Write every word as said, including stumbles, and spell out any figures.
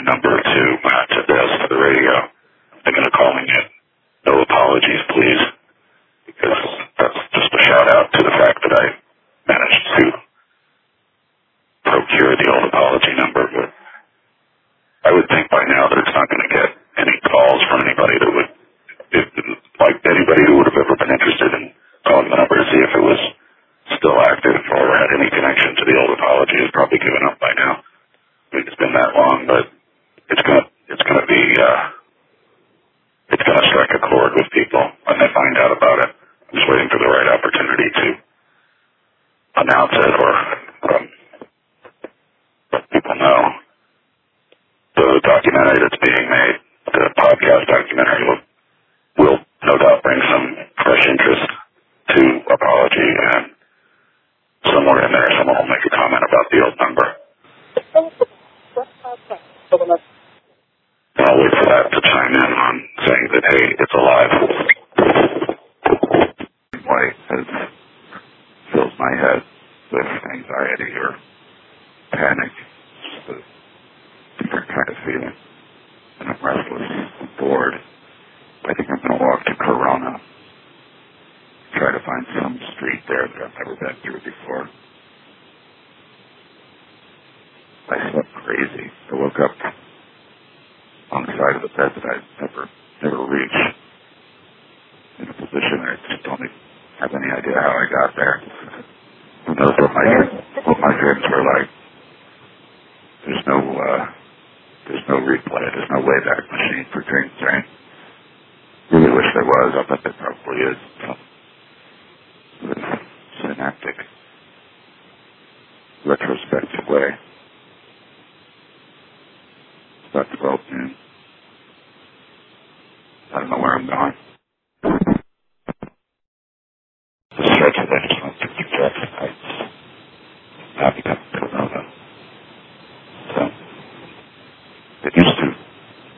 number to Matt to this to the radio. I'm going to calling it No Apologies, Please, because that's just a shout out to the fact that I managed to procure the old apology number. But I would think by now that it's not going to get any calls from anybody that would, if, like anybody who would have ever been interested in calling the number to see if it was still active or had any connection to the old apology has probably given up by now. I mean, it's been that long, but it's gonna it's gonna be uh, it's gonna strike a chord with people when they find out about it. I'm just waiting for the right opportunity to announce it or um, let people know. The documentary that's being made, the podcast documentary, will, will no doubt bring some fresh interest to apology, and somewhere in there someone will make a comment about the old number. And I'll wait for that to chime in on saying that, hey, it's alive. White has fills my head with anxiety or panic. Just a different kind of feeling. And I'm restless, I'm bored. I think I'm going to walk to Corona. Try to find some street there that I've never been through before. I slept crazy. I woke up on the side of the bed that I never, never reached. In a position I just don't even have any idea how I got there. Who knows what my what my dreams were like? There's no, uh, there's no replay. There's no wayback machine for dreams, right? Really wish there was. I bet there probably is. Some synaptic, retrospective way.